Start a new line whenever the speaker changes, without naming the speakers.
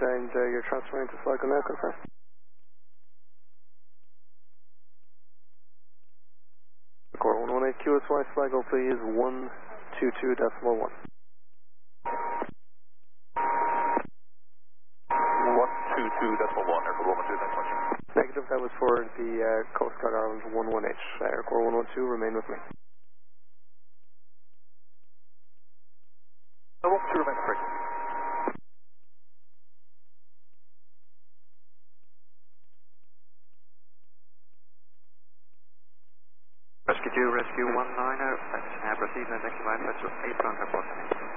and you're transferring to Sligo now, confirm. Core 118 QSY Sligo, please, 122.1.
122.1, Airport 112,
Negative, that was for the Coast Guard Ireland 118. Aircore 112, remain with me.
112 remain free.
Rescue 2, Rescue 190, proceed and exit line, that's 8 on airport.